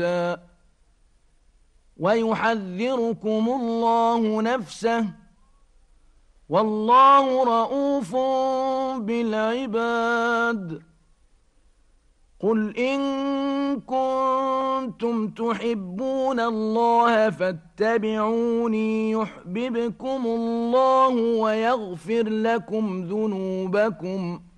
ويحذركم الله نفسه والله رءوف بالعباد قل إن كنتم تحبون الله فاتبعوني يحببكم الله ويغفر لكم ذنوبكم